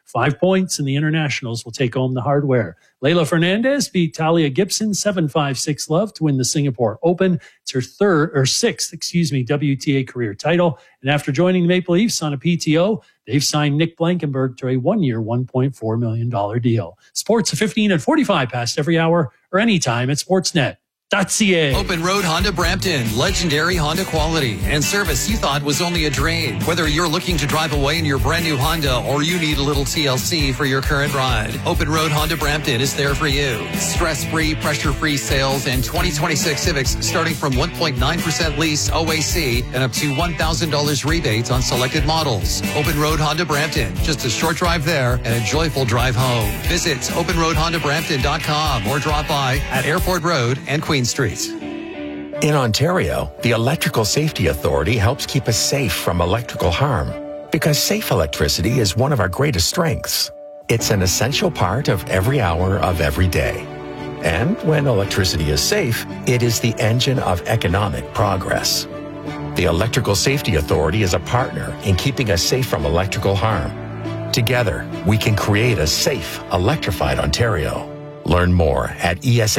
5 points, and the Internationals will take home the hardware. Leylah Fernandez beat Talia Gibson 7-5, 6-love to win the Singapore Open. It's her sixth WTA career title. And after joining the Maple Leafs on a PTO, they've signed Nick Blankenberg to a 1-year, $1.4 million deal. Sports at 15 and 45 past every hour or anytime at Sportsnet.ca. Open Road Honda Brampton, legendary Honda quality and service you thought was only a drain. Whether you're looking to drive away in your brand new Honda or you need a little TLC for your current ride, Open Road Honda Brampton is there for you. Stress-free, pressure-free sales and 2026 Civics starting from 1.9% lease OAC and up to $1,000 rebates on selected models. Open Road Honda Brampton, just a short drive there and a joyful drive home. Visit openroadhondabrampton.com or drop by at Airport Road and Queen Street. In Ontario, the Electrical Safety Authority helps keep us safe from electrical harm because safe electricity is one of our greatest strengths. It's an essential part of every hour of every day. And when electricity is safe, it is the engine of economic progress. The Electrical Safety Authority is a partner in keeping us safe from electrical harm. Together, we can create a safe, electrified Ontario. Learn more at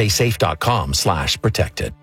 esasafe.com/protected.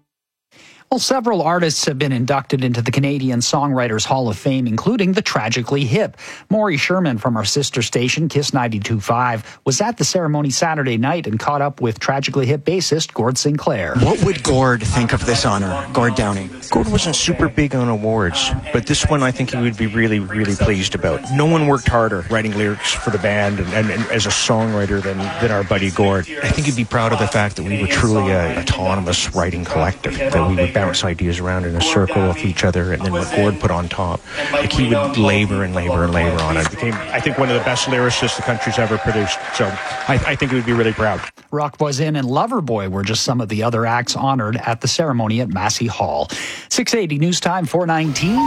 Well, several artists have been inducted into the Canadian Songwriters Hall of Fame, including the Tragically Hip. Maury Sherman from our sister station, Kiss 92.5, was at the ceremony Saturday night and caught up with Tragically Hip bassist Gord Sinclair. What would Gord think of this honor, Gord Downing? Gord wasn't super big on awards, but this one I think he would be really, really pleased about. No one worked harder writing lyrics for the band and as a songwriter than our buddy Gord. I think he'd be proud of the fact that we were truly an autonomous writing collective, that we would bounce ideas around in a circle with each other, and then what Gord put on top, like he would labor and labor and labor on it. Became, I think, one of the best lyricists the country's ever produced. So I think he would be really proud. Rock Boys Inn and Loverboy were just some of the other acts honored at the ceremony at Massey Hall. 680 News Time, 419.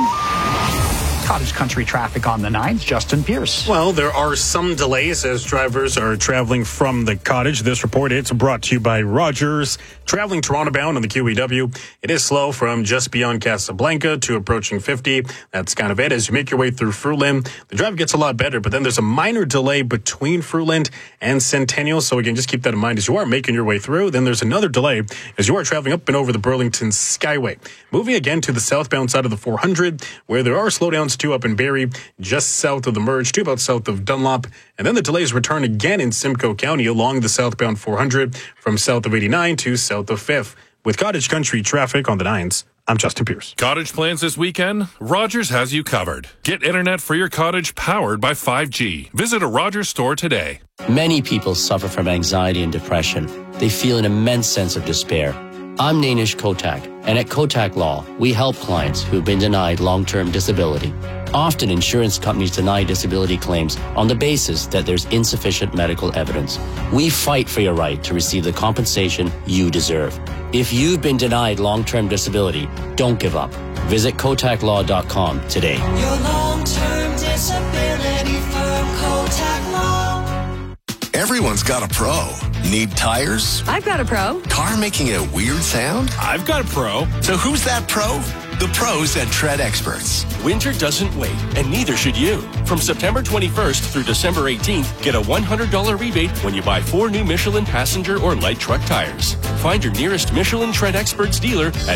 Cottage Country traffic on the 9th. Justin Pierce. Well, there are some delays as drivers are traveling from the Cottage. This report, it's brought to you by Rogers. Traveling Toronto bound on the QEW, it is slow from just beyond Casablanca to approaching 50. That's kind of it. As you make your way through Fruitland, the drive gets a lot better, but then there's a minor delay between Fruitland and Centennial. So again, just keep that in mind as you are making your way through. Then there's another delay as you are traveling up and over the Burlington Skyway. Moving again to the southbound side of the 400, where there are slowdowns too up in Barrie, just south of the merge, to about south of Dunlop. And then the delays return again in Simcoe County along the southbound 400 from south of 89 to south of 5th. With Cottage Country traffic on the 9s, I'm Justin Pierce. Cottage plans this weekend? Rogers has you covered. Get internet for your cottage powered by 5G. Visit a Rogers store today. Many people suffer from anxiety and depression. They feel an immense sense of despair. I'm Nainish Kotak, and at Kotak Law, we help clients who've been denied long-term disability. Often, insurance companies deny disability claims on the basis that there's insufficient medical evidence. We fight for your right to receive the compensation you deserve. If you've been denied long-term disability, don't give up. Visit KotakLaw.com today. Your long-term disability firm, Kotak Law. Everyone's got a pro. Need tires? I've got a pro. Car making a weird sound? I've got a pro. So who's that pro? The pros at Tread Experts. Winter doesn't wait, and neither should you. From September 21st through December 18th, get a $100 rebate when you buy 4 new Michelin passenger or light truck tires. Find your nearest Michelin Tread Experts dealer at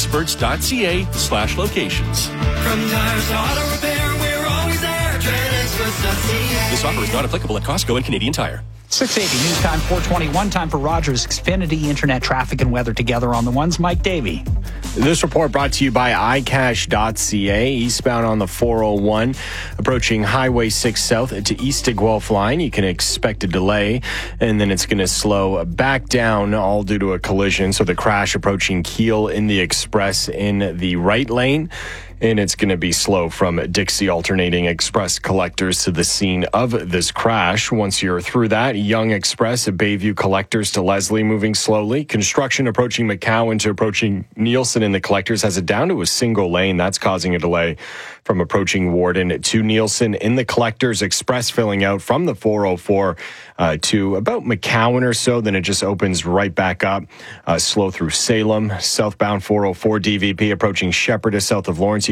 treadexperts.ca/locations. From tires to auto repair, we're always there. TreadExperts.ca. This offer is not applicable at Costco and Canadian Tire. 680 News Time, 421. Time for Rogers Xfinity Internet traffic and weather together on the ones. Mike Davey. This report brought to you by iCash.ca. Eastbound on the 401, approaching Highway 6 South to East to Guelph line. You can expect a delay, and then it's going to slow back down, all due to a collision. So the crash approaching Kiel in the Express in the right lane. And it's going to be slow from Dixie alternating express collectors to the scene of this crash. Once you're through that, Young Express at Bayview collectors to Leslie moving slowly. Construction approaching McCowan to approaching Nielsen in the collectors has it down to a single lane. That's causing a delay from approaching Warden to Nielsen in the collectors. Express filling out from the 404 to about McCowan or so. Then it just opens right back up. Slow through Salem. Southbound 404 DVP approaching Shepherd to south of Lawrence. You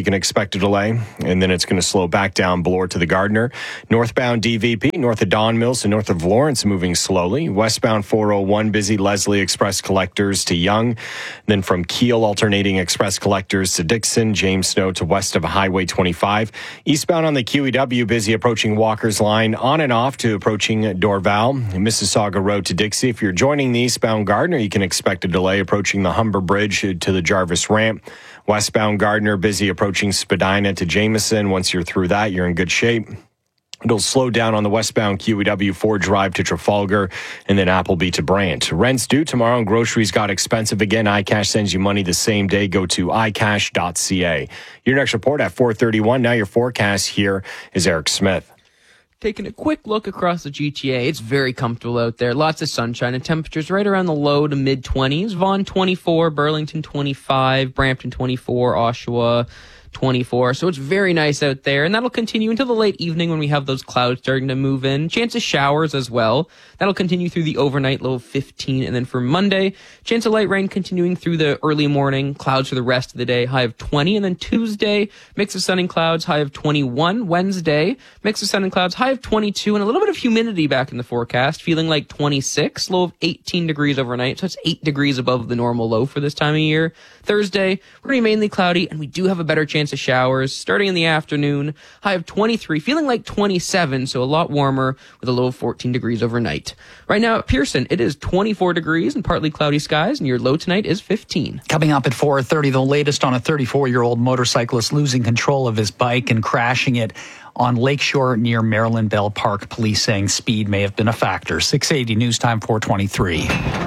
you can expect a delay, and then it's going to slow back down Bloor to the Gardiner. Northbound DVP, north of Don Mills and north of Lawrence, moving slowly. Westbound 401, busy Leslie Express collectors to Young. Then from Kiel, alternating Express collectors to Dixon, James Snow to west of Highway 25. Eastbound on the QEW, busy approaching Walker's Line, on and off to approaching Dorval. Mississauga Road to Dixie. If you're joining the eastbound Gardiner, you can expect a delay approaching the Humber Bridge to the Jarvis Ramp. Westbound Gardiner, busy approaching Spadina to Jameson. Once you're through that, you're in good shape. It'll slow down on the westbound QEW 4 Drive to Trafalgar and then Appleby to Brant. Rent's due tomorrow and groceries got expensive again. iCash sends you money the same day. Go to iCash.ca. Your next report at 4:31. Now your forecast. Here is Eric Smith. Taking a quick look across the GTA, it's very comfortable out there. Lots of sunshine and temperatures right around the low to mid-20s. Vaughan 24, Burlington 25, Brampton 24, Oshawa 24. So it's very nice out there, and that'll continue until the late evening when we have those clouds starting to move in. Chance of showers as well. That'll continue through the overnight, low of 15. And then for Monday, chance of light rain continuing through the early morning. Clouds for the rest of the day, high of 20. And then Tuesday, mix of sun and clouds, high of 21. Wednesday, mix of sun and clouds, high of 22. And a little bit of humidity back in the forecast, feeling like 26, low of 18 degrees overnight. So it's 8 degrees above the normal low for this time of year. Thursday, we're going to be mainly cloudy, and we do have a better chance of showers starting in the afternoon, high of 23, feeling like 27, so a lot warmer with a low of 14 degrees overnight. Right now at Pearson, it is 24 degrees and partly cloudy skies, and your low tonight is 15. Coming up at 4:30, the latest on a 34-year-old motorcyclist losing control of his bike and crashing it on Lakeshore near Maryland Bell Park. Police saying speed may have been a factor. 680 News Time 423.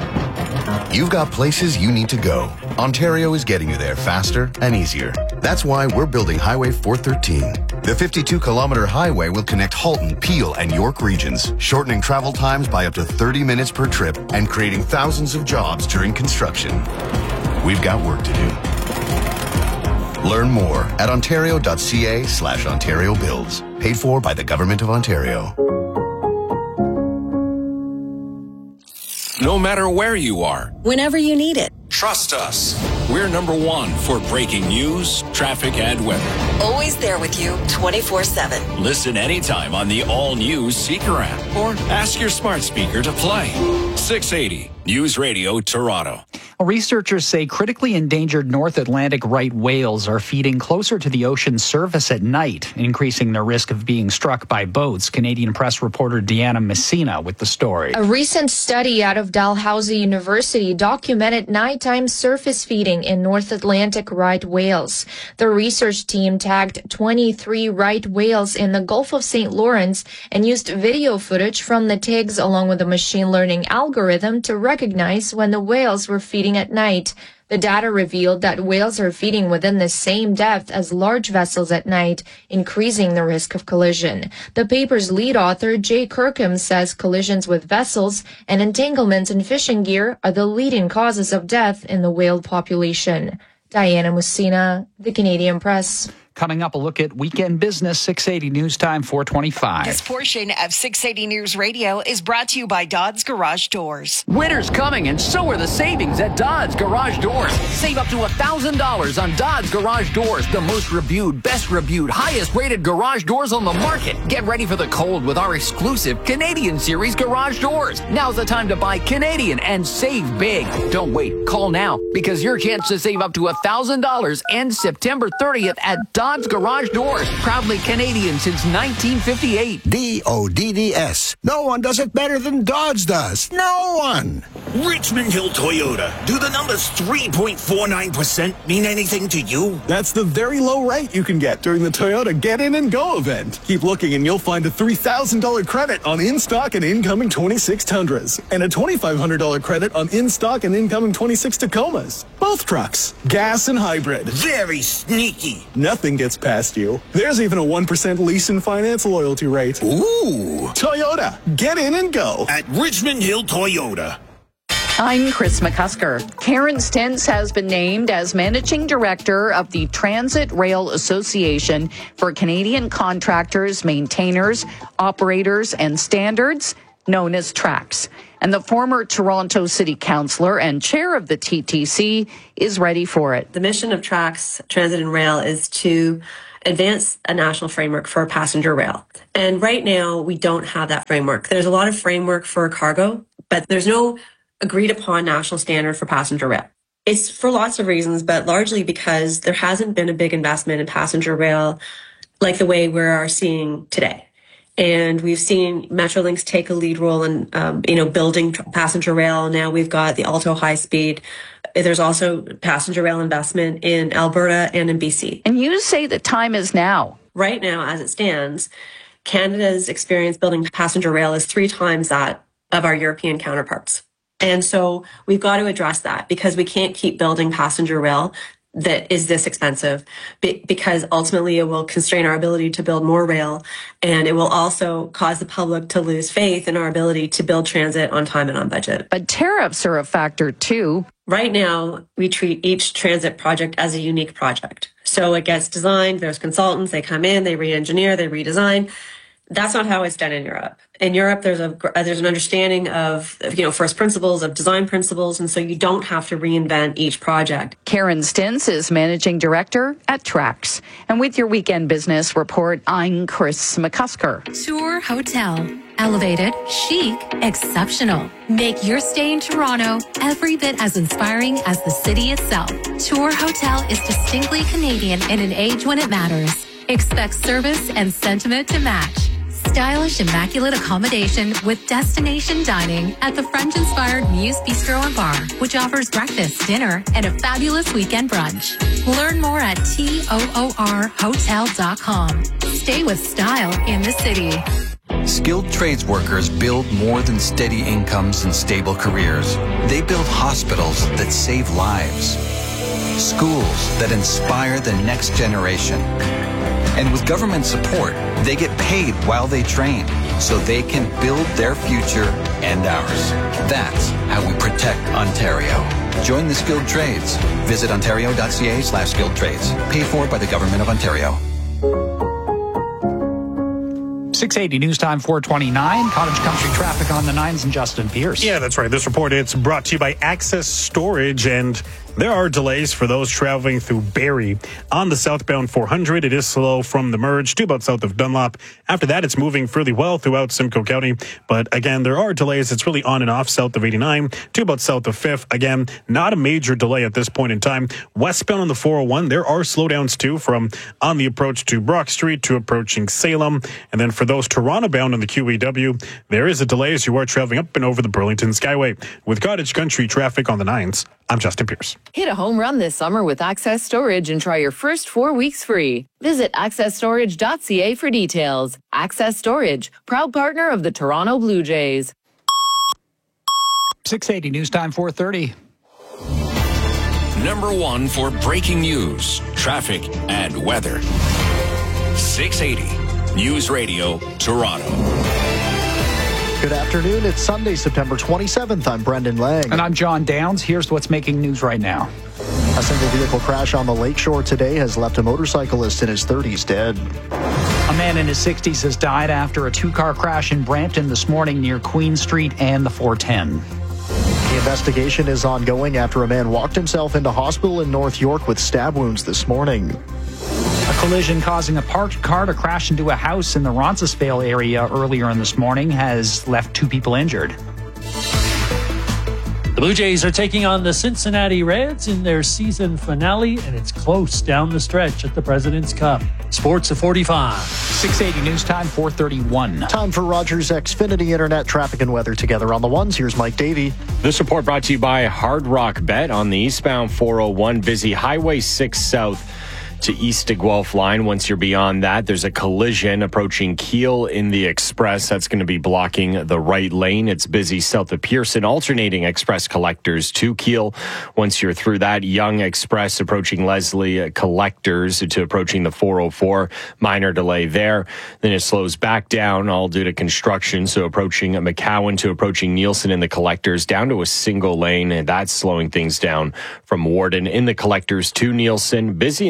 You've got places you need to go. Ontario is getting you there faster and easier. That's why we're building Highway 413. The 52-kilometer highway will connect Halton, Peel, and York regions, shortening travel times by up to 30 minutes per trip and creating thousands of jobs during construction. We've got work to do. Learn more at ontario.ca/Ontario Builds. Paid for by the Government of Ontario. No matter where you are, whenever you need it. Trust us. We're #1 for breaking news, traffic, and weather. Always there with you 24/7. Listen anytime on the all-new Seeker app or ask your smart speaker to play. 680 News Radio Toronto. Well, researchers say critically endangered North Atlantic right whales are feeding closer to the ocean's surface at night, increasing their risk of being struck by boats. Canadian Press reporter Deanna Messina with the story. A recent study out of Dalhousie University documented nighttime surface feeding in North Atlantic right whales. The research team tagged 23 right whales in the Gulf of St. Lawrence and used video footage from the tags along with a machine learning algorithm to recognize when the whales were feeding at night. The data revealed that whales are feeding within the same depth as large vessels at night, increasing the risk of collision. The paper's lead author, Jay Kirkham, says collisions with vessels and entanglements in fishing gear are the leading causes of death in the whale population. Diana Messina, The Canadian Press. Coming up, a look at weekend business, 680 News Time 425. This portion of 680 News Radio is brought to you by Dodds Garage Doors. Winter's coming, and so are the savings at Dodds Garage Doors. Save up to $1,000 on Dodds Garage Doors, the most reviewed, best reviewed, highest rated garage doors on the market. Get ready for the cold with our exclusive Canadian Series garage doors. Now's the time to buy Canadian and save big. Don't wait. Call now, because your chance to save up to $1,000 ends September 30th at Dodds Garage Doors. Proudly Canadian since 1958. DODDS. No one does it better than Dodds does. No one. Richmond Hill Toyota. Do the numbers 3.49% mean anything to you? That's the very low rate you can get during the Toyota Get In and Go event. Keep looking and you'll find a $3,000 credit on in-stock and incoming 26 Tundras and a $2,500 credit on in-stock and incoming 26 Tacomas. Both trucks, gas and hybrid. Very sneaky. Nothing gets past you. There's even a 1% lease and finance loyalty rate. Ooh. Toyota, get in and go. At Richmond Hill Toyota. I'm Chris McCusker. Karen Stentz has been named as Managing Director of the Transit Rail Association for Canadian Contractors, Maintainers, Operators, and Standards. known as TRAX. And the former Toronto City Councillor and chair of the TTC is ready for it. The mission of TRAX, Transit and Rail, is to advance a national framework for passenger rail. And right now, we don't have that framework. There's a lot of framework for cargo, but there's no agreed upon national standard for passenger rail. It's for lots of reasons, but largely because there hasn't been a big investment in passenger rail like the way we are seeing today. And we've seen Metrolinx take a lead role in, building passenger rail. Now we've got the Alto High Speed. There's also passenger rail investment in Alberta and in BC. And you say the time is now. Right now, as it stands, Canada's experience building passenger rail is 3 times that of our European counterparts. And so we've got to address that because we can't keep building passenger rail that is this expensive because ultimately it will constrain our ability to build more rail, and it will also cause the public to lose faith in our ability to build transit on time and on budget. But tariffs are a factor too. Right now, we treat each transit project as a unique project. So it gets designed, there's consultants, they come in, they re-engineer, they redesign. That's not how it's done in Europe. In Europe, there's an understanding of, first principles, of design principles, and so you don't have to reinvent each project. Karen Stintz is managing director at TRAX. And with your weekend business report, I'm Chris McCusker. Tour Hotel. Elevated, chic, exceptional. Make your stay in Toronto every bit as inspiring as the city itself. Tour Hotel is distinctly Canadian in an age when it matters. Expect service and sentiment to match. Stylish, immaculate accommodation with destination dining at the French-inspired Muse Bistro and Bar, which offers breakfast, dinner, and a fabulous weekend brunch. Learn more at toorhotel.com. Stay with style in the city. Skilled trades workers build more than steady incomes and stable careers. They build hospitals that save lives, schools that inspire the next generation. And with government support, they get paid while they train so they can build their future and ours. That's how we protect Ontario. Join the skilled trades. Visit ontario.ca/skilled trades. Paid for by the Government of Ontario. 680 News Time 429. Cottage Country traffic on the 9s and Justin Pierce. Yeah, that's right. This report, it's brought to you by Access Storage, and there are delays for those traveling through Barrie. On the southbound 400, it is slow from the merge to about south of Dunlop. After that, it's moving fairly well throughout Simcoe County. But again, there are delays. It's really on and off south of 89 to about south of 5th. Again, not a major delay at this point in time. Westbound on the 401, there are slowdowns too from on the approach to Brock Street to approaching Salem. And then for those Toronto bound on the QEW, there is a delay as you are traveling up and over the Burlington Skyway. With Cottage Country traffic on the 9s, I'm Justin Pierce. Hit a home run this summer with Access Storage and try your first 4 weeks free. Visit accessstorage.ca for details. Access Storage, proud partner of the Toronto Blue Jays. 680 News Time 430. Number 1 for breaking news, traffic, and weather. 680 News Radio, Toronto. Good afternoon. It's Sunday, September 27th. I'm Brendan Lang. And I'm John Downs. Here's what's making news right now. A single vehicle crash on the lakeshore today has left a motorcyclist in his 30s dead. A man in his 60s has died after a 2-car crash in Brampton this morning near Queen Street and the 410. The investigation is ongoing after a man walked himself into hospital in North York with stab wounds this morning. A collision causing a parked car to crash into a house in the Roncesvalles area earlier in this morning has left 2 people injured. The Blue Jays are taking on the Cincinnati Reds in their season finale, and it's close down the stretch at the President's Cup. Sports at 45. 680 News Time 431. Time for Rogers Xfinity Internet traffic and weather together on the ones. Here's Mike Davey. This report brought to you by Hard Rock Bet on the eastbound 401, busy Highway 6 South to east to Guelph line. Once you're beyond that, there's a collision approaching Keele in the Express. That's going to be blocking the right lane. It's busy south of Pearson, alternating Express collectors to Keele. Once you're through that, Young Express approaching Leslie collectors to approaching the 404. Minor delay there. Then it slows back down, all due to construction. So approaching McCowan to approaching Nielsen in the collectors, down to a single lane, and that's slowing things down from Warden in the collectors to Nielsen. Busy in the Express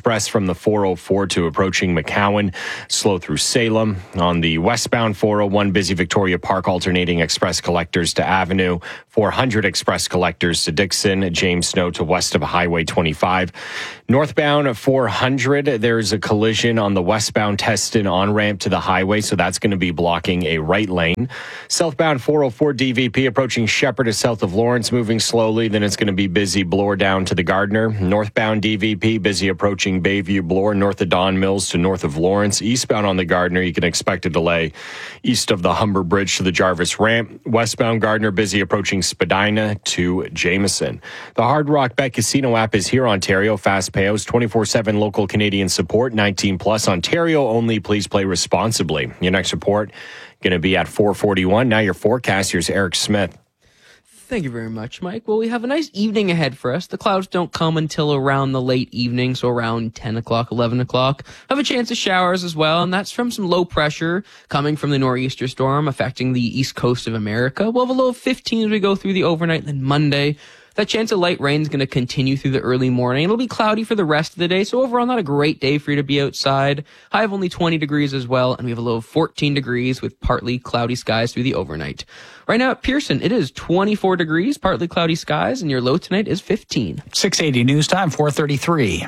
Express from the 404 to approaching McCowan. Slow through Salem. On the westbound 401, busy Victoria Park, alternating express collectors to Avenue. 400 express collectors to Dixon. James Snow to west of Highway 25. Northbound 400, there's a collision on the westbound Teston on-ramp to the highway, so that's going to be blocking a right lane. Southbound 404 DVP approaching Shepherd to south of Lawrence, moving slowly. Then it's going to be busy Bloor down to the Gardner. Northbound DVP busy approaching Bayview Bloor, north of Don Mills to north of Lawrence. Eastbound on the Gardner, you can expect a delay east of the Humber Bridge to the Jarvis Ramp. Westbound Gardner busy approaching Spadina to Jameson. The Hard Rock Bet Casino app is here, Ontario. Fast payouts, 24/7 local Canadian support, 19 plus. Ontario only. Please play responsibly. Your next report going to be at 4:41. Now your forecast. Here's Eric Smith. Thank you very much, Mike. Well, we have a nice evening ahead for us. The clouds don't come until around the late evening, so around 10 o'clock, 11 o'clock. Have a chance of showers as well, and that's from some low pressure coming from the nor'easter storm affecting the east coast of America. We'll have a low of 15 as we go through the overnight, and then Monday. That chance of light rain is going to continue through the early morning. It'll be cloudy for the rest of the day, so overall not a great day for you to be outside. High of only 20 degrees as well, and we have a low of 14 degrees with partly cloudy skies through the overnight. Right now at Pearson, it is 24 degrees, partly cloudy skies, and your low tonight is 15. 680 news time, 4:33.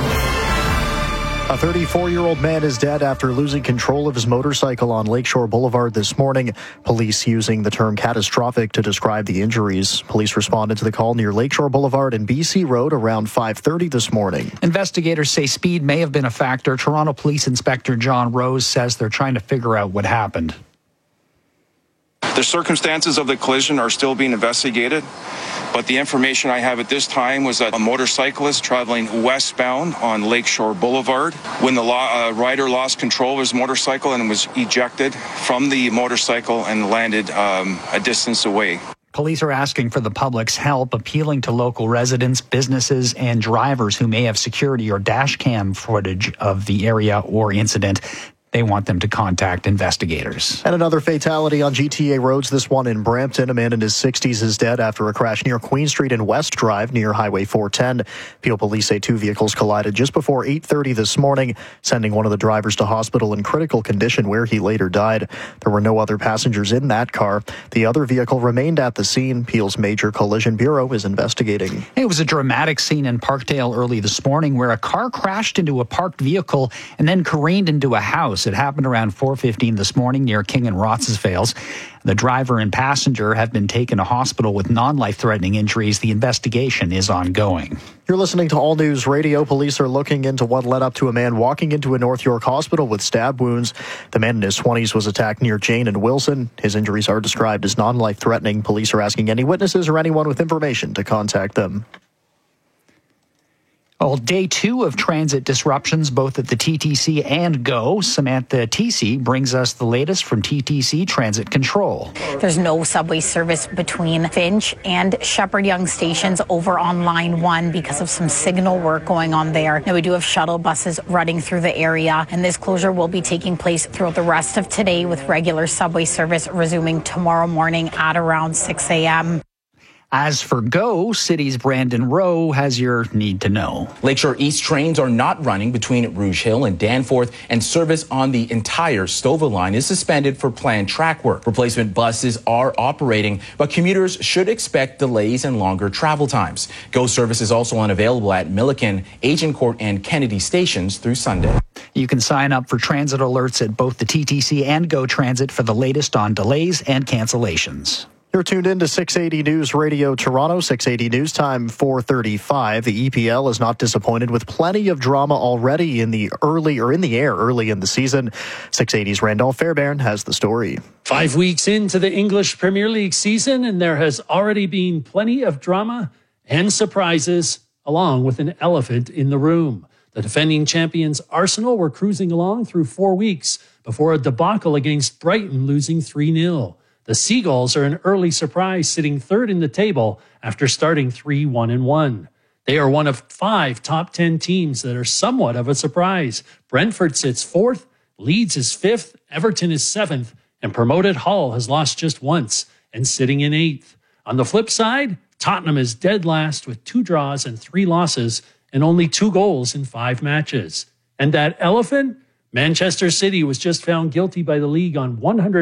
A 34-year-old man is dead after losing control of his motorcycle on Lakeshore Boulevard this morning. Police using the term catastrophic to describe the injuries. Police responded to the call near Lakeshore Boulevard and BC Road around 5:30 this morning. Investigators say speed may have been a factor. Toronto Police Inspector John Rose says they're trying to figure out what happened. The circumstances of the collision are still being investigated, but the information I have at this time was that a motorcyclist traveling westbound on Lakeshore Boulevard, when the rider lost control of his motorcycle and was ejected from the motorcycle and landed a distance away. Police are asking for the public's help, appealing to local residents, businesses, and drivers who may have security or dash cam footage of the area or incident. They want them to contact investigators. And another fatality on GTA roads, this one in Brampton. A man in his 60s is dead after a crash near Queen Street and West Drive near Highway 410. Peel police say two vehicles collided just before 8:30 this morning, sending one of the drivers to hospital in critical condition where he later died. There were no other passengers in that car. The other vehicle remained at the scene. Peel's Major Collision Bureau is investigating. It was a dramatic scene in Parkdale early this morning where a car crashed into a parked vehicle and then careened into a house. It happened around 4:15 this morning near King and Rothsfeld. The driver and passenger have been taken to hospital with non-life-threatening injuries. The investigation is ongoing. You're listening to All News Radio. Police are looking into what led up to a man walking into a North York hospital with stab wounds. The man in his 20s was attacked near Jane and Wilson. His injuries are described as non-life-threatening. Police are asking any witnesses or anyone with information to contact them. Well, day two of transit disruptions, both at the TTC and GO. Samantha TC brings us the latest from TTC Transit Control. There's no subway service between Finch and Shepherd Young stations over on Line 1 because of some signal work going on there. Now, we do have shuttle buses running through the area, and this closure will be taking place throughout the rest of today with regular subway service resuming tomorrow morning at around 6 a.m. As for GO, City's Brandon Rowe has your need to know. Lakeshore East trains are not running between Rouge Hill and Danforth, and service on the entire Stouffville line is suspended for planned track work. Replacement buses are operating, but commuters should expect delays and longer travel times. GO service is also unavailable at Milliken, Agincourt, and Kennedy stations through Sunday. You can sign up for transit alerts at both the TTC and GO Transit for the latest on delays and cancellations. You're tuned in to 680 News Radio Toronto, 680 News Time, 4:35. The EPL is not disappointed with plenty of drama already in the air early in the season. 680's Randolph Fairbairn has the story. 5 weeks into the English Premier League season, and there has already been plenty of drama and surprises, along with an elephant in the room. The defending champions Arsenal were cruising along through 4 weeks before a debacle against Brighton, losing 3-0. The Seagulls are an early surprise, sitting third in the table after starting 3-1-1. They are one of 5 top 10 teams that are somewhat of a surprise. Brentford sits 4th, Leeds is 5th, Everton is 7th, and promoted Hull has lost just once and sitting in 8th. On the flip side, Tottenham is dead last with 2 draws and 3 losses and only 2 goals in 5 matches. And that elephant? Manchester City was just found guilty by the league on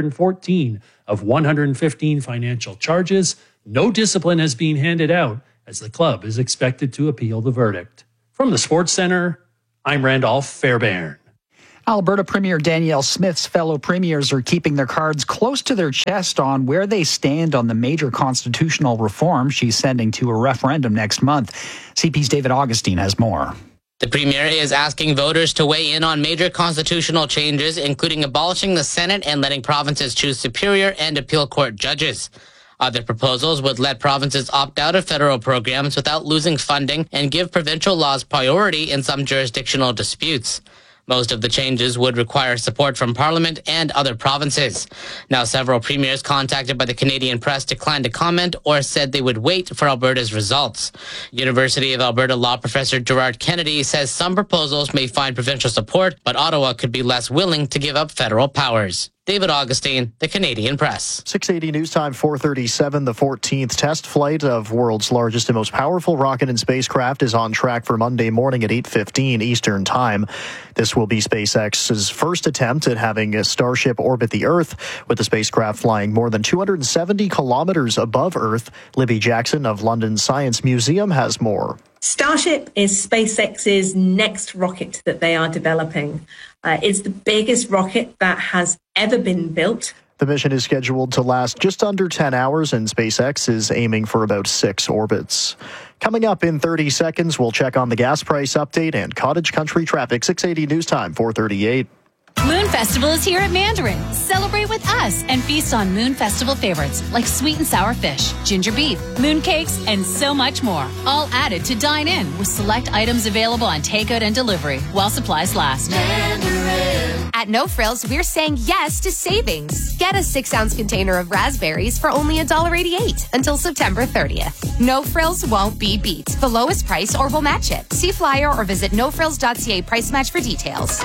114 of 115 financial charges. No discipline has been handed out, as the club is expected to appeal the verdict. From the Sports Center, I'm Randolph Fairbairn. Alberta Premier Danielle Smith's fellow premiers are keeping their cards close to their chest on where they stand on the major constitutional reform she's sending to a referendum next month. CP's David Augustine has more. The Premier is asking voters to weigh in on major constitutional changes, including abolishing the Senate and letting provinces choose superior and appeal court judges. Other proposals would let provinces opt out of federal programs without losing funding and give provincial laws priority in some jurisdictional disputes. Most of the changes would require support from Parliament and other provinces. Now, several premiers contacted by the Canadian press declined to comment or said they would wait for Alberta's results. University of Alberta law professor Gerard Kennedy says some proposals may find provincial support, but Ottawa could be less willing to give up federal powers. David Augustine, the Canadian Press. 680 News Time, 4:37. The 14th test flight of world's largest and most powerful rocket and spacecraft is on track for Monday morning at 8:15 Eastern Time. This will be SpaceX's first attempt at having a Starship orbit the Earth, with the spacecraft flying more than 270 kilometers above Earth. Libby Jackson of London Science Museum has more. Starship is SpaceX's next rocket that they are developing. It's the biggest rocket that has ever been built. The mission is scheduled to last just under 10 hours, and SpaceX is aiming for about 6 orbits. Coming up in 30 seconds, we'll check on the gas price update and cottage country traffic. 680 News Time, 4:38. Moon Festival is here at Mandarin. Celebrate with us and feast on Moon Festival favorites like sweet and sour fish, ginger beef, moon cakes, and so much more. All added to dine in with select items available on takeout and delivery while supplies last. Mandarin. At No Frills, we're saying yes to savings. Get a 6-ounce container of raspberries for only $1.88 until September 30th. No Frills won't be beat. The lowest price or we'll match it. See flyer or visit nofrills.ca price match for details.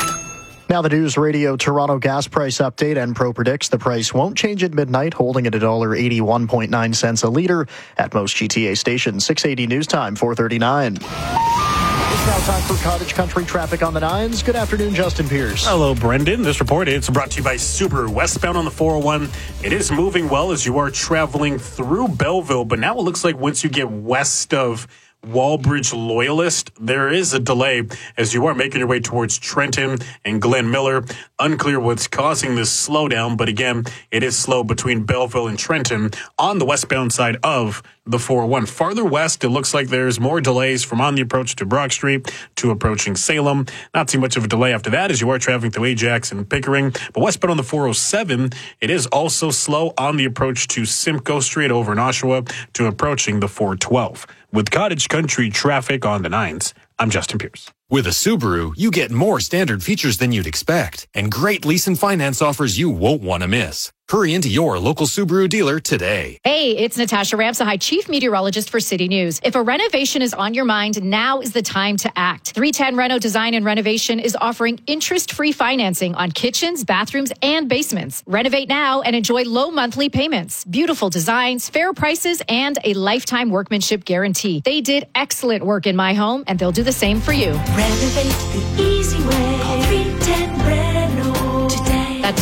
Now the News Radio Toronto gas price update. Enpro predicts the price won't change at midnight, holding at $1.81.9 a litre at most GTA stations. 680 News Time, 4:39. It's now time for cottage country traffic on the 9s. Good afternoon, Justin Pierce. Hello, Brendan. This report is brought to you by Subaru. Westbound on the 401. It is moving well as you are traveling through Belleville, but now it looks like once you get west of Wallbridge Loyalist, there is a delay as you are making your way towards Trenton and Glen Miller. Unclear what's causing this slowdown, but again, it is slow between Belleville and Trenton on the westbound side of the 401. Farther west, it looks like there's more delays from on the approach to Brock Street to approaching Salem. Not too much of a delay after that as you are traveling through Ajax and Pickering. But westbound on the 407, it is also slow on the approach to Simcoe Street over in Oshawa to approaching the 412. With cottage country traffic on the 9s, I'm Justin Pierce. With a Subaru, you get more standard features than you'd expect and great lease and finance offers you won't want to miss. Hurry into your local Subaru dealer today. Hey, it's Natasha Ramsahai, Chief Meteorologist for City News. If a renovation is on your mind, now is the time to act. 310 Reno Design and Renovation is offering interest-free financing on kitchens, bathrooms, and basements. Renovate now and enjoy low monthly payments, beautiful designs, fair prices, and a lifetime workmanship guarantee. They did excellent work in my home, and they'll do the same for you. Renovate the easy way. Call 310 Reno today. That's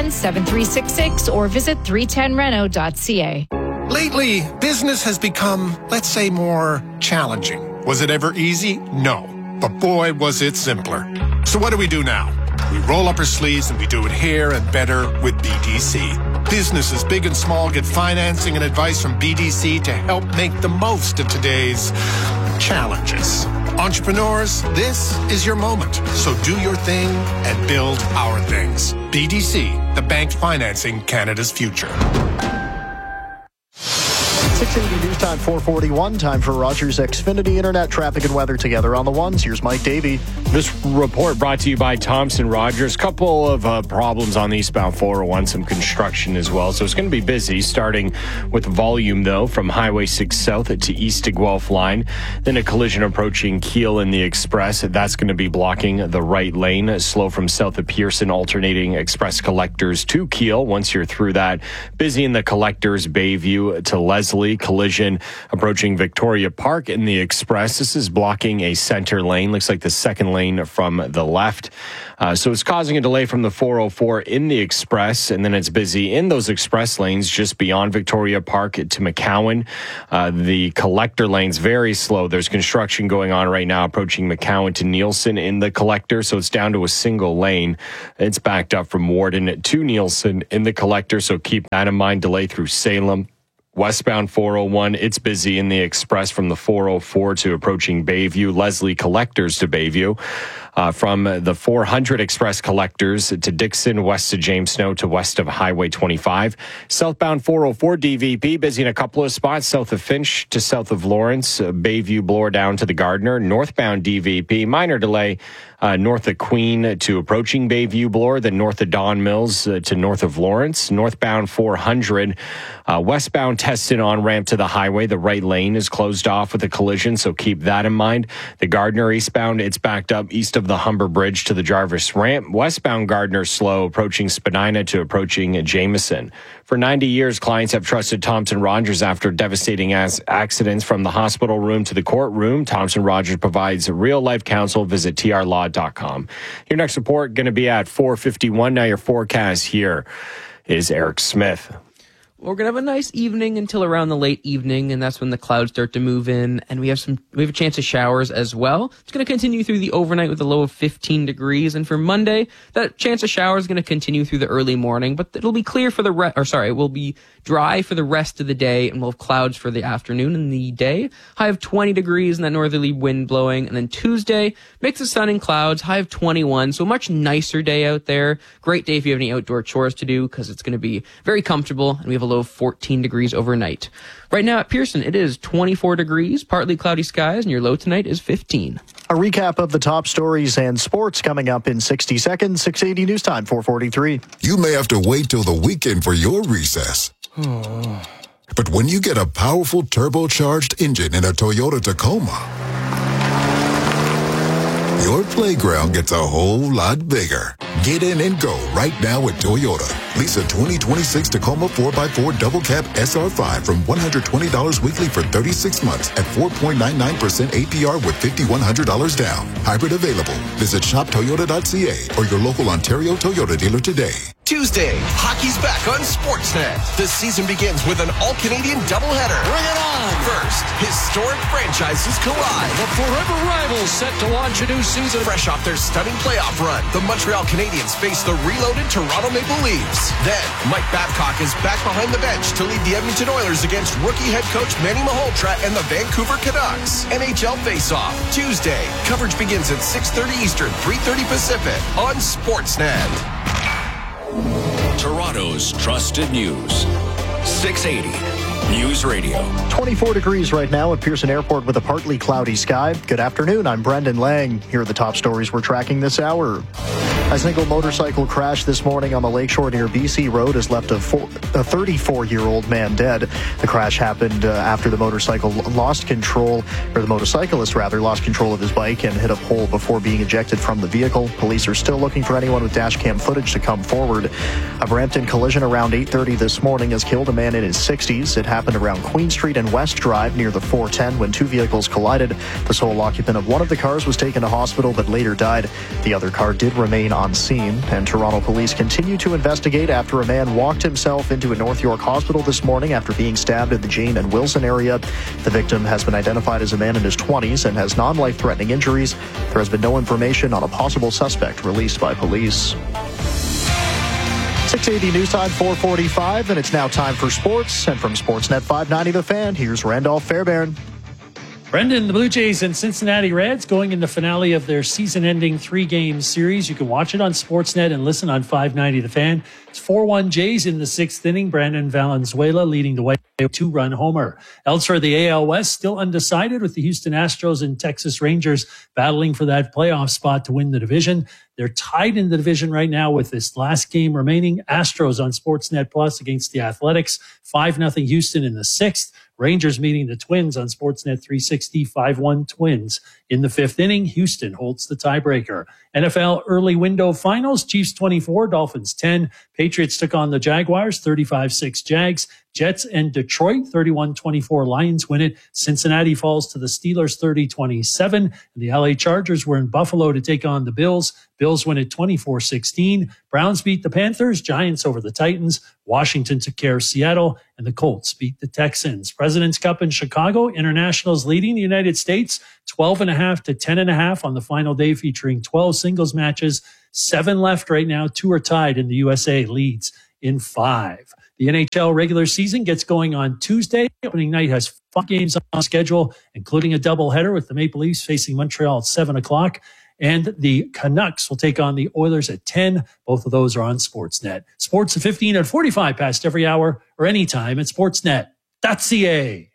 310-7366 or visit 310reno.ca. Lately, business has become, let's say, more challenging. Was it ever easy? No. But boy, was it simpler. So what do we do now? We roll up our sleeves and we do it here and better with BDC. Businesses big and small get financing and advice from BDC to help make the most of today's challenges. Entrepreneurs, this is your moment. So do your thing and build our things. BDC, the bank financing Canada's future. 680 News Time, 4:41. Time for Rogers Xfinity Internet traffic and weather together on the ones. Here's Mike Davey. This report brought to you by Thompson Rogers. Couple of problems on the eastbound 401, some construction as well. So it's going to be busy, starting with volume, though, from Highway 6 South to East to Guelph line. Then a collision approaching Kiel in the Express. That's going to be blocking the right lane. Slow from south of Pearson, alternating Express Collectors to Kiel. Once you're through that, busy in the Collectors Bayview to Leslie. Leslie. Collision approaching Victoria Park in the Express. This is blocking a center lane. Looks like the second lane from the left. So it's causing a delay from the 404 in the Express, and then it's busy in those express lanes just beyond Victoria Park to McCowan. The collector lane's very slow. There's construction going on right now approaching McCowan to Nielsen in the collector, so it's down to a single lane. It's backed up from Warden to Nielsen in the collector, so keep that in mind. Delay through Salem. Westbound 401, it's busy in the Express from the 404 to approaching Bayview. Leslie collectors to Bayview. From the 400 Express collectors to Dixon, west to James Snow to west of Highway 25. Southbound 404 DVP, busy in a couple of spots, south of Finch to south of Lawrence. Bayview Bloor down to the Gardner. Northbound DVP, minor delay north of Queen to approaching Bayview Bloor, then north of Don Mills to north of Lawrence. Northbound 400, westbound Teston on-ramp to the highway. The right lane is closed off with a collision, so keep that in mind. The Gardner eastbound, it's backed up east of the Humber Bridge to the Jarvis ramp. Westbound Gardner slow, approaching Spadina to approaching Jameson. For 90 years, clients have trusted Thompson Rogers after devastating accidents from the hospital room to the courtroom. Thompson Rogers provides real-life counsel. Visit trlaw.com. Your next report going to be at 4:51. Now your forecast here is Eric Smith. We're going to have a nice evening until around the late evening, and that's when the clouds start to move in, and we have a chance of showers as well. It's going to continue through the overnight with a low of 15 degrees, and for Monday, that chance of showers is going to continue through the early morning, but it'll be clear for it will be dry for the rest of the day, and we'll have clouds for the afternoon and the day. High of 20 degrees and that northerly wind blowing, and then Tuesday, mix of sun and clouds, high of 21, so a much nicer day out there. Great day if you have any outdoor chores to do, because it's going to be very comfortable, and we have a low of 14 degrees overnight. Right now at Pearson, it is 24 degrees, partly cloudy skies, and your low tonight is 15. A recap of the top stories and sports coming up in 60 seconds. 680 News Time, 4:43. You may have to wait till the weekend for your recess. But when you get a powerful turbocharged engine in a Toyota Tacoma, your playground gets a whole lot bigger. Get in and go right now at Toyota. Lease a 2026 Tacoma 4x4 Double Cab SR5 from $120 weekly for 36 months at 4.99% APR with $5,100 down. Hybrid available. Visit shoptoyota.ca or your local Ontario Toyota dealer today. Tuesday, hockey's back on Sportsnet. The season begins with an all-Canadian doubleheader. Bring it on! First, historic franchises collide. The forever rivals set to launch a new season. Fresh off their stunning playoff run, the Montreal Canadiens face the reloaded Toronto Maple Leafs. Then, Mike Babcock is back behind the bench to lead the Edmonton Oilers against rookie head coach Manny Malhotra and the Vancouver Canucks. NHL face-off, Tuesday. Coverage begins at 6:30 Eastern, 3:30 Pacific on Sportsnet. Toronto's trusted news. 680 News Radio. 24 degrees right now at Pearson Airport with a partly cloudy sky. Good afternoon. I'm Brendan Lang. Here are the top stories we're tracking this hour. A single motorcycle crash this morning on the lakeshore near BC Road has left a 34-year-old man dead. The crash happened after the motorcyclist lost control of his bike and hit a pole before being ejected from the vehicle. Police are still looking for anyone with dash cam footage to come forward. A Brampton collision around 8:30 this morning has killed a man in his 60s. It happened around Queen Street and West Drive near the 410 when two vehicles collided. The sole occupant of one of the cars was taken to hospital but later died. The other car did remain on scene, and Toronto police continue to investigate after a man walked himself into a North York hospital this morning after being stabbed in the Jane and Wilson area. The victim has been identified as a man in his 20s and has non-life-threatening injuries. There has been no information on a possible suspect released by police. 680 News Time, 4:45, and it's now time for sports. And from Sportsnet 590 The Fan, here's Randolph Fairbairn. Brendan, the Blue Jays and Cincinnati Reds going in the finale of their season-ending 3-game series. You can watch it on Sportsnet and listen on 590 The Fan. It's 4-1 Jays in the 6th inning. Brandon Valenzuela leading the way with a 2-run homer. Elsewhere, the AL West still undecided with the Houston Astros and Texas Rangers battling for that playoff spot to win the division. They're tied in the division right now with this last game remaining. Astros on Sportsnet Plus against the Athletics. 5-0 Houston in the 6th. Rangers meeting the Twins on Sportsnet 360, 5-1 Twins. In the 5th inning, Houston holds the tiebreaker. NFL early window finals, Chiefs 24, Dolphins 10. Patriots took on the Jaguars, 35-6 Jags. Jets and Detroit, 31-24 Lions win it. Cincinnati falls to the Steelers, 30-27. And the LA Chargers were in Buffalo to take on the Bills. Bills win it 24-16. Browns beat the Panthers. Giants over the Titans. Washington took care of Seattle. And the Colts beat the Texans. President's Cup in Chicago. Internationals leading the United States 12.5 to 10.5 on the final day, featuring 12 singles matches. 7 left right now. 2 are tied, and the USA leads in 5. The NHL regular season gets going on Tuesday. Opening night has 5 games on schedule, including a doubleheader with the Maple Leafs facing Montreal at 7 o'clock. And the Canucks will take on the Oilers at 10. Both of those are on Sportsnet. Sports at 15 and 45 past every hour or anytime at sportsnet.ca.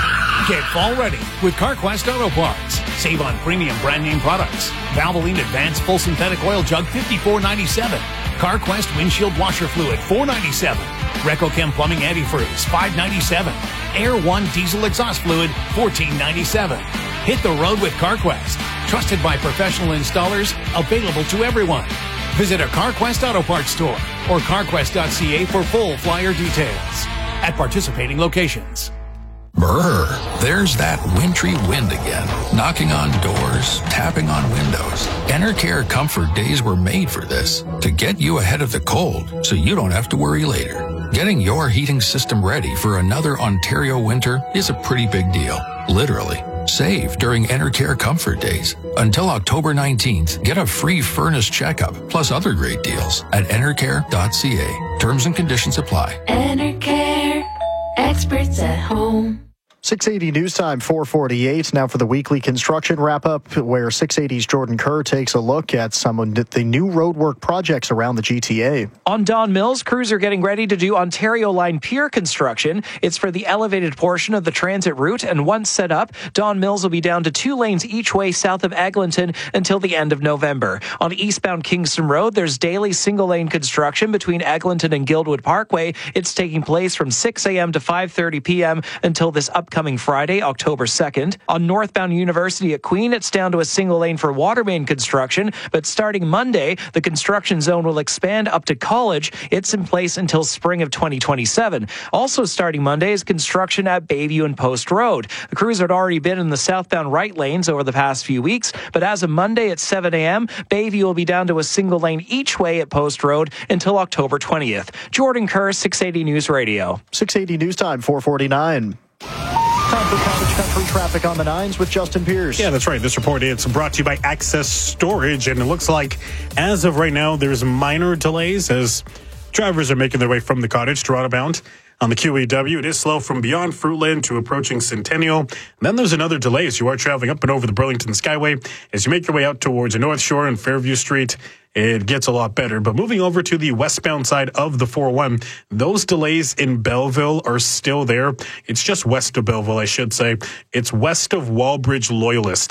Get fall ready with CarQuest Auto Parts. Save on premium brand name products. Valvoline Advanced Full Synthetic Oil Jug, $54.97. CarQuest Windshield Washer Fluid, $4.97. RecoChem Plumbing Antifreeze, $5.97. Air One Diesel Exhaust Fluid, $14.97. Hit the road with CarQuest. Trusted by professional installers, available to everyone. Visit a CarQuest Auto Parts store or carquest.ca for full flyer details. At participating locations. Brr, there's that wintry wind again, knocking on doors, tapping on windows. Enercare Comfort Days were made for this, to get you ahead of the cold so you don't have to worry later. Getting your heating system ready for another Ontario winter is a pretty big deal, literally. Save during Enercare Comfort Days. Until October 19th, get a free furnace checkup, plus other great deals at enercare.ca. Terms and conditions apply. Enercare, experts at home. 680 News Time, 4:48. Now for the weekly construction wrap-up, where 680's Jordan Kerr takes a look at some of the new roadwork projects around the GTA. On Don Mills, crews are getting ready to do Ontario Line Pier construction. It's for the elevated portion of the transit route, and once set up, Don Mills will be down to 2 lanes each way south of Eglinton until the end of November. On eastbound Kingston Road, there's daily single-lane construction between Eglinton and Guildwood Parkway. It's taking place from 6 a.m. to 5:30 p.m. until this upcoming Friday, October 2nd. On northbound University at Queen, it's down to a single lane for water main construction, but starting Monday, the construction zone will expand up to College. It's in place until spring of 2027. Also starting Monday is construction at Bayview and Post Road. The crews had already been in the southbound right lanes over the past few weeks, but as of Monday at 7 a.m., Bayview will be down to a single lane each way at Post Road until October 20th. Jordan Kerr, 680 News Radio. 680 News Time, 4:49. Time for Cottage Country traffic on the 9s with Justin Pierce. Yeah, that's right. This report is brought to you by Access Storage, and it looks like as of right now, there's minor delays as drivers are making their way from the Cottage, Toronto bound. On the QEW, it is slow from beyond Fruitland to approaching Centennial. And then there's another delay as you are traveling up and over the Burlington Skyway. As you make your way out towards the North Shore and Fairview Street, it gets a lot better. But moving over to the westbound side of the 401, those delays in Belleville are still there. It's just west of Belleville, I should say. It's west of Wallbridge Loyalist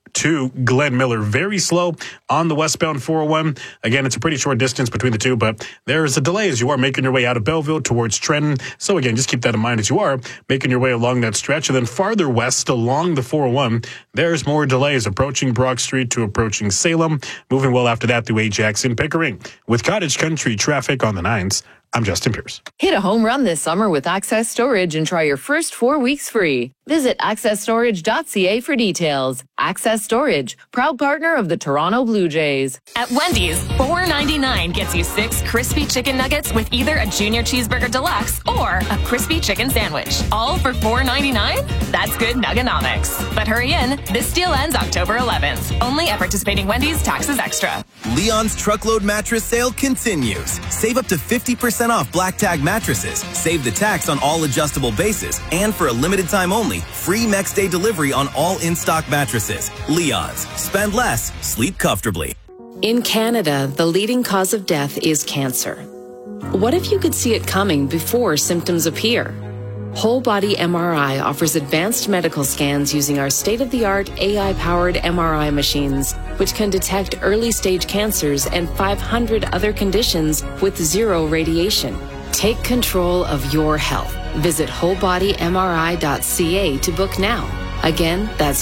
to Glen Miller. Very slow on the westbound 401. Again, it's a pretty short distance between the two, but there's a delay as you are making your way out of Belleville towards Trenton. So again, just keep that in mind as you are making your way along that stretch. And then farther west along the 401, there's more delays approaching Brock Street to approaching Salem. Moving well after that through Ajax and Pickering. With Cottage Country traffic on the 9s, I'm Justin Pierce. Hit a home run this summer with Access Storage and try your first 4 weeks free. Visit accessstorage.ca for details. Access Storage, proud partner of the Toronto Blue Jays. At Wendy's, $4.99 gets you 6 crispy chicken nuggets with either a Junior Cheeseburger Deluxe or a crispy chicken sandwich. All for $4.99? That's good nuggonomics. But hurry in, this deal ends October 11th. Only at participating Wendy's, taxes extra. Leon's Truckload Mattress Sale continues. Save up to 50% off Black Tag mattresses. Save the tax on all adjustable bases. And for a limited time only, free next day delivery on all in-stock mattresses. Leon's. Spend less, sleep comfortably. In Canada, the leading cause of death is cancer. What if you could see it coming before symptoms appear? Whole Body MRI offers advanced medical scans using our state-of-the-art AI-powered MRI machines, which can detect early-stage cancers and 500 other conditions with zero radiation. Take control of your health. Visit wholebodymri.ca to book now. Again, that's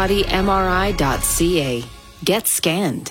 wholebodymri.ca. Get scanned.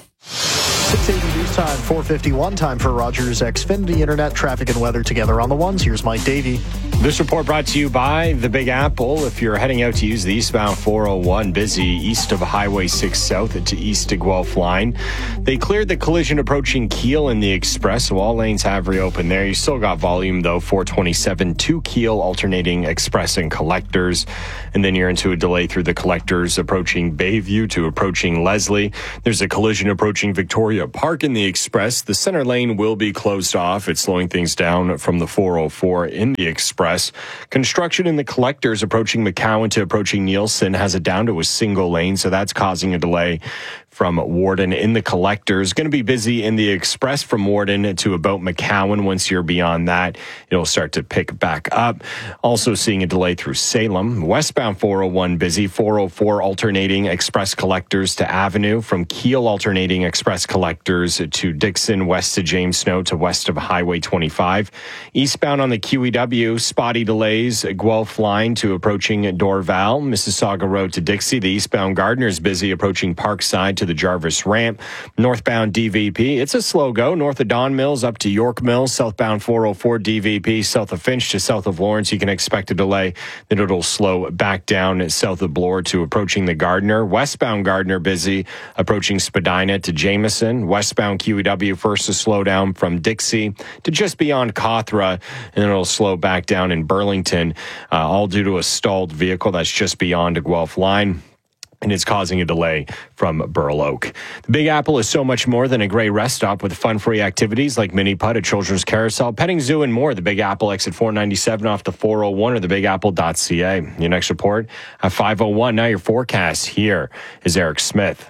6:80 news time, 4:51 time for Rogers Xfinity Internet traffic and weather together on the ones. Here's Mike Davey. This report brought to you by the Big Apple. If you're heading out to use the eastbound 401, busy east of Highway 6 South to east to Guelph line. They cleared the collision approaching Kiel in the Express, so all lanes have reopened there. You still got volume, though, 427 to Kiel, alternating Express and Collectors. And then you're into a delay through the Collectors approaching Bayview to approaching Leslie. There's a collision approaching Victoria Park in the Express. The center lane will be closed off. It's slowing things down from the 404 in the Express. Construction in the Collectors approaching McCowan to approaching Nielsen has it down to a single lane, so that's causing a delay from Warden in the Collectors. Going to be busy in the Express from Warden to about McCowan. Once you're beyond that, it'll start to pick back up. Also seeing a delay through Salem. Westbound 401 busy. 404 alternating Express Collectors to Avenue. From Kiel alternating Express Collectors to Dixon, west to James Snow to west of Highway 25. Eastbound on the QEW, spotty delays. Guelph line to approaching Dorval. Mississauga Road to Dixie. The eastbound Gardner's busy approaching Parkside to the Jarvis Ramp. Northbound DVP, it's a slow go. North of Don Mills up to York Mills. Southbound 404 DVP, south of Finch to south of Lawrence. You can expect a delay. Then it'll slow back down south of Bloor to approaching the Gardner. Westbound Gardner busy approaching Spadina to Jameson. Westbound QEW first to slow down from Dixie to just beyond Cawthra. And then it'll slow back down in Burlington, all due to a stalled vehicle that's just beyond a Guelph line. And it's causing a delay from Burl Oak. The Big Apple is so much more than a great rest stop with fun-free activities like mini putt, a children's carousel, petting zoo, and more. The Big Apple exit 497 off the 401 or thebigapple.ca. Your next report at 5:01. Now your forecast. Here is Eric Smith.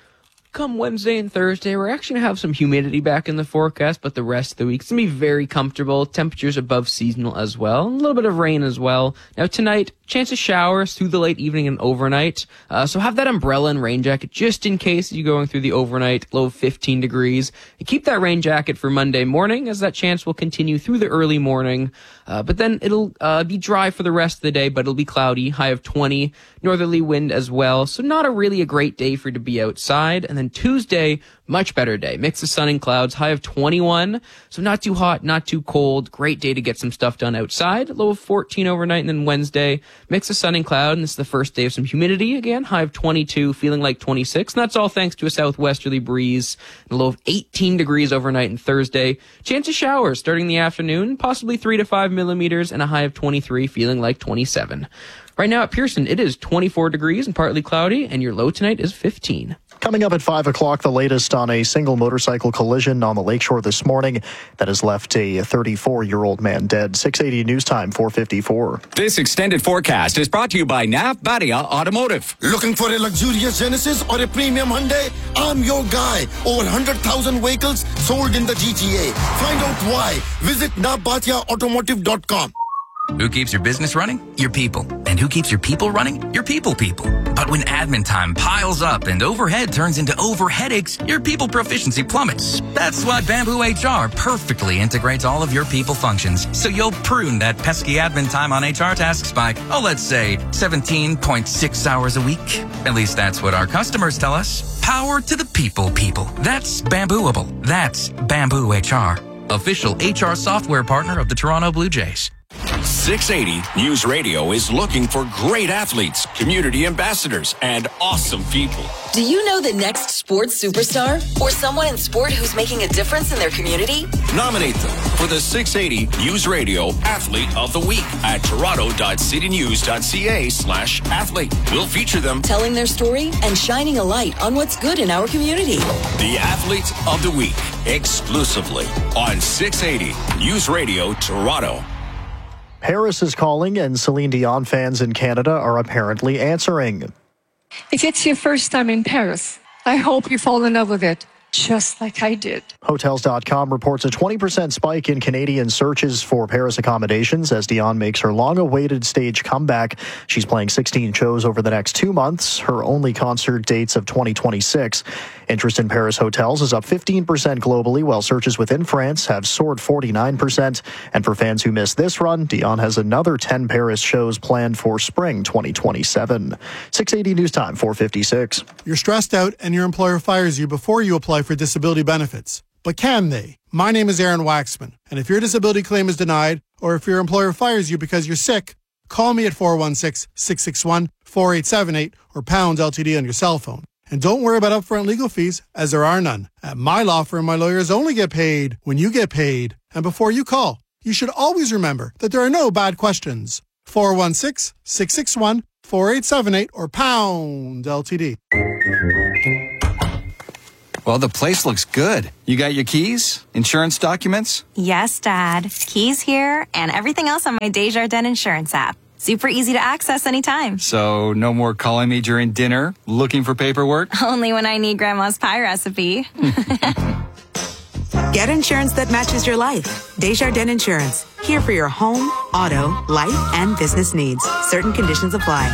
Come Wednesday and Thursday, we're actually going to have some humidity back in the forecast, but the rest of the week's going to be very comfortable. Temperatures above seasonal as well. A little bit of rain as well. Now tonight, chance of showers through the late evening and overnight. So have that umbrella and rain jacket just in case you're going through the overnight, low of 15 degrees. And keep that rain jacket for Monday morning, as that chance will continue through the early morning. But then it'll be dry for the rest of the day, but it'll be cloudy, high of 20, northerly wind as well. So not a great day for you to be outside. And then Tuesday, much better day. Mix of sun and clouds, high of 21. So not too hot, not too cold. Great day to get some stuff done outside. Low of 14 overnight. And then Wednesday, mix of sun and cloud. And this is the first day of some humidity again. High of 22, feeling like 26. And that's all thanks to a southwesterly breeze. And a low of 18 degrees overnight and Thursday. Chance of showers starting in the afternoon, possibly 3 to 5 millimeters, and a high of 23, feeling like 27. Right now at Pearson, it is 24 degrees and partly cloudy, and your low tonight is 15. Coming up at 5 o'clock, the latest on a single motorcycle collision on the lakeshore this morning that has left a 34-year-old man dead. 6:80 news time, 4:54. This extended forecast is brought to you by Nav Badia Automotive. Looking for a luxurious Genesis or a premium Hyundai? I'm your guy. Over 100,000 vehicles sold in the GTA. Find out why. Visit navbatiaautomotive.com. Who keeps your business running? Your people. And who keeps your people running? Your people. But when admin time piles up and overhead turns into overheadaches, your people proficiency plummets. That's why Bamboo HR perfectly integrates all of your people functions, so you'll prune that pesky admin time on HR tasks by, let's say, 17.6 hours a week. At least that's what our customers tell us. Power to the people. That's Bambooable. That's Bamboo HR. Official HR software partner of the Toronto Blue Jays. 680 News Radio is looking for great athletes, community ambassadors, and awesome people. Do you know the next sports superstar or someone in sport who's making a difference in their community? Nominate them for the 680 News Radio Athlete of the Week at toronto.citynews.ca/athlete. We'll feature them telling their story and shining a light on what's good in our community. The Athlete of the Week, exclusively on 680 News Radio Toronto. Paris is calling, and Celine Dion fans in Canada are apparently answering. If it's your first time in Paris, I hope you fall in love with it. just like I did. Hotels.com reports a 20% spike in Canadian searches for Paris accommodations as Dion makes her long-awaited stage comeback. She's playing 16 shows over the next 2 months, her only concert dates of 2026. Interest in Paris hotels is up 15% globally, while searches within France have soared 49%. And for fans who missed this run, Dion has another 10 Paris shows planned for spring 2027. 680 News Time, 4:56. You're stressed out and your employer fires you before you apply for disability benefits. But can they? My name is Aaron Waxman, and if your disability claim is denied, or if your employer fires you because you're sick, call me at 416-661-4878 or pound LTD on your cell phone. And don't worry about upfront legal fees, as there are none. At my law firm, my lawyers only get paid when you get paid. And before you call, you should always remember that there are no bad questions. 416-661-4878 or pound LTD. Well, the place looks good. You got your keys? Insurance documents? Yes, Dad. Keys here and everything else on my Desjardins Insurance app. Super easy to access anytime. So no more calling me during dinner, looking for paperwork? Only when I need Grandma's pie recipe. Get insurance that matches your life. Desjardins Insurance. Here for your home, auto, life, and business needs. Certain conditions apply.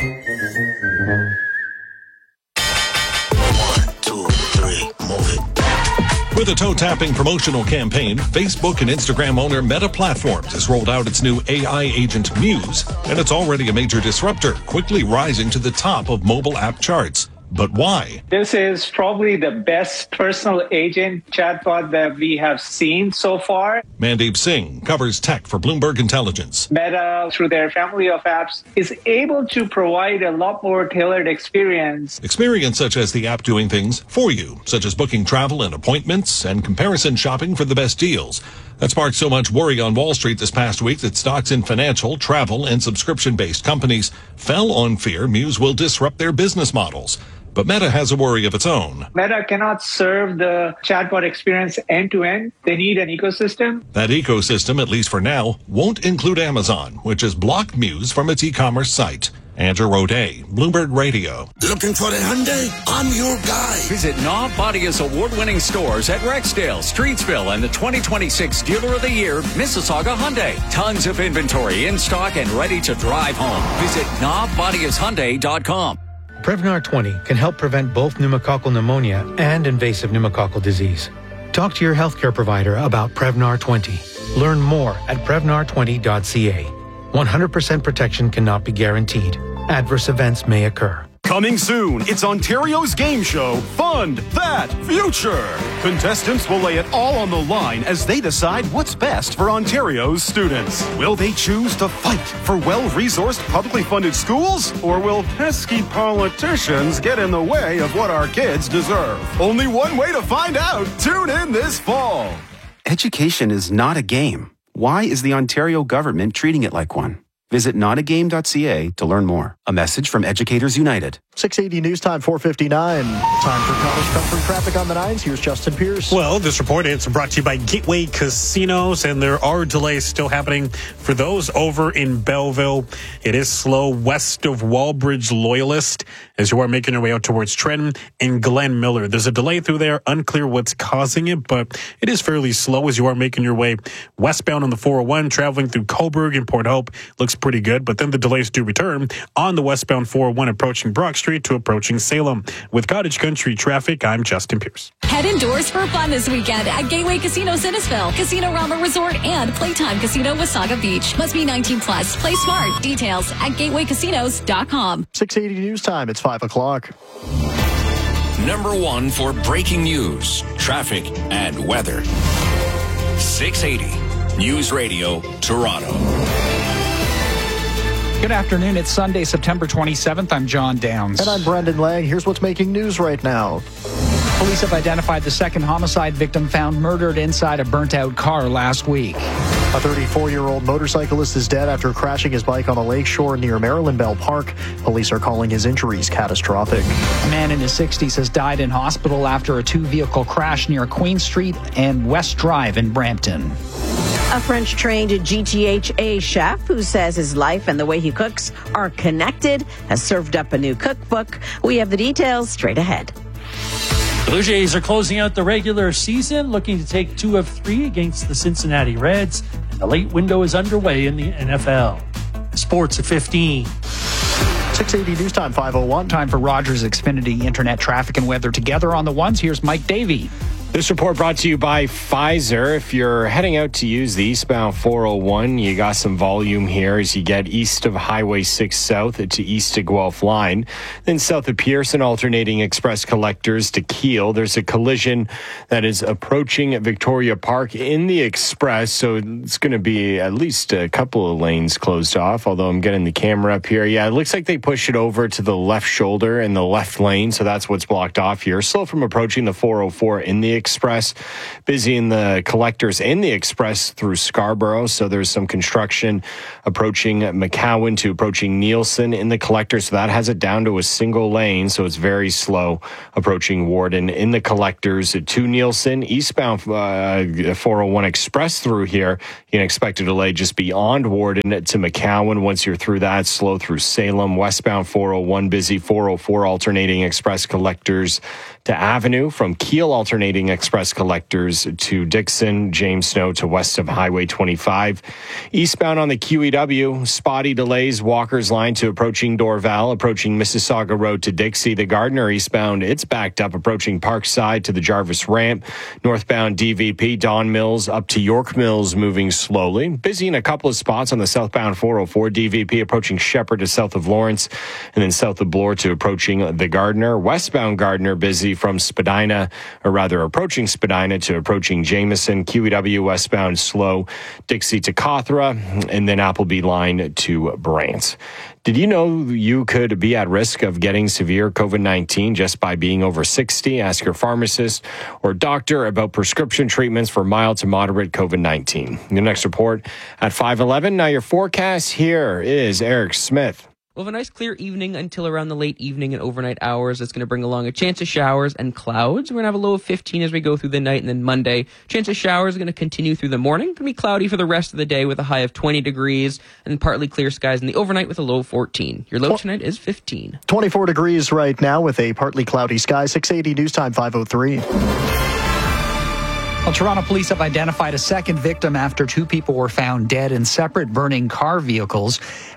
1, 2, 3, move it. With a toe-tapping promotional campaign, Facebook and Instagram owner Meta Platforms has rolled out its new AI agent Muse, and it's already a major disruptor, quickly rising to the top of mobile app charts. But why? This is probably the best personal agent chatbot that we have seen so far. Mandeep Singh covers tech for Bloomberg Intelligence. Meta, through their family of apps, is able to provide a lot more tailored experience. Experience such as the app doing things for you, such as booking travel and appointments and comparison shopping for the best deals. That sparked so much worry on Wall Street this past week that stocks in financial, travel, and subscription-based companies fell on fear Muse will disrupt their business models. But Meta has a worry of its own. Meta cannot serve the chatbot experience end-to-end. They need an ecosystem. That ecosystem, at least for now, won't include Amazon, which has blocked Muse from its e-commerce site. Andrew O'Day, Bloomberg Radio. Looking for a Hyundai? I'm your guy. Visit Knob Badia's award-winning stores at Rexdale, Streetsville, and the 2026 Dealer of the Year, Mississauga Hyundai. Tons of inventory in stock and ready to drive home. Visit knobbadiashyundai.com. Prevnar 20 can help prevent both pneumococcal pneumonia and invasive pneumococcal disease. Talk to your healthcare provider about Prevnar 20. Learn more at Prevnar20.ca. 100% protection cannot be guaranteed. Adverse events may occur. Coming soon, it's Ontario's game show, Fund That Future. Contestants will lay it all on the line as they decide what's best for Ontario's students. Will they choose to fight for well-resourced, publicly funded schools? Or will pesky politicians get in the way of what our kids deserve? Only one way to find out. Tune in this fall. Education is not a game. Why is the Ontario government treating it like one? Visit notagame.ca to learn more. A message from Educators United. 680 News Time, 4:59. Time for college country traffic on the 9s. Here's Justin Pierce. Well, this report is brought to you by Gateway Casinos, and there are delays still happening for those over in Belleville. It is slow west of Wallbridge Loyalist as you are making your way out towards Trenton and Glen Miller. There's a delay through there. Unclear what's causing it, but it is fairly slow as you are making your way westbound on the 401, traveling through Cobourg and Port Hope. Looks pretty good, but then the delays do return on the westbound 401 approaching Brock Street to approaching Salem. With Cottage Country traffic, I'm Justin Pierce. Head indoors for fun this weekend at Gateway Casino Innisfil, Casino Rama Resort, and Playtime Casino Wasaga Beach. Must be 19 plus. Play smart. Details at gatewaycasinos.com. 680 News Time. It's 5 o'clock. Number one for breaking news, traffic, and weather. 680 News Radio, Toronto. Good afternoon. It's Sunday, September 27th. I'm John Downs. And I'm Brendan Lang. Here's what's making news right now. Police have identified the second homicide victim found murdered inside a burnt-out car last week. A 34-year-old motorcyclist is dead after crashing his bike on a lakeshore near Maryland Bell Park. Police are calling his injuries catastrophic. A man in his 60s has died in hospital after a two-vehicle crash near Queen Street and West Drive in Brampton. A French-trained GTHA chef who says his life and the way he cooks are connected has served up a new cookbook. We have the details straight ahead. The Blue Jays are closing out the regular season, looking to take 2 of 3 against the Cincinnati Reds, and the late window is underway in the NFL. Sports at 15. 680 News Time, 5:01. Time for Rogers Xfinity Internet Traffic and Weather together on the ones. Here's Mike Davey. This report brought to you by Pfizer. If you're heading out to use the eastbound 401, you got some volume here as you get east of Highway 6 South to east to Guelph Line. Then south of Pearson, alternating express collectors to Kiel. There's a collision that is approaching Victoria Park in the express, so it's going to be at least a couple of lanes closed off, although I'm getting the camera up here. Yeah, it looks like they pushed it over to the left shoulder in the left lane, so that's what's blocked off here. Slow from approaching the 404 in the express, busy in the collectors in the express through Scarborough, so there's some construction approaching McCowan to approaching Nielsen in the collectors, so that has it down to a single lane, so it's very slow approaching Warden in the collectors to Nielsen. Eastbound 401 express through here, you can expect a delay just beyond Warden to McCowan. Once you're through that, slow through Salem. Westbound 401 busy, 404 alternating express collectors to Avenue, from Kiel alternating express collectors to Dixon, James Snow to west of Highway 25. Eastbound on the QEW, spotty delays, Walker's Line to approaching Dorval, approaching Mississauga Road to Dixie. The Gardner eastbound, it's backed up, approaching Parkside to the Jarvis Ramp. Northbound DVP, Don Mills up to York Mills, moving slowly. Busy in a couple of spots on the southbound 404, DVP approaching Shepherd to south of Lawrence, and then south of Bloor to approaching the Gardner. Westbound Gardner busy from Spadina, or rather approaching Spadina to approaching Jameson. QEW westbound slow, Dixie to Cawthra, and then Appleby line to Brant. Did you know you could be at risk of getting severe COVID-19 just by being over 60? Ask your pharmacist or doctor about prescription treatments for mild to moderate COVID-19. Your next report at 5:11. Now your forecast, here is Eric Smith. We'll have a nice clear evening until around the late evening and overnight hours. It's going to bring along a chance of showers and clouds. We're going to have a low of 15 as we go through the night, and then Monday, chance of showers are going to continue through the morning. Going to be cloudy for the rest of the day with a high of 20 degrees and partly clear skies in the overnight with a low of 14. Your low tonight is 15. 24 degrees right now with a partly cloudy sky. 680 News Time, 5:03. Well, Toronto police have identified a second victim after 2 people were found dead in separate burning vehicles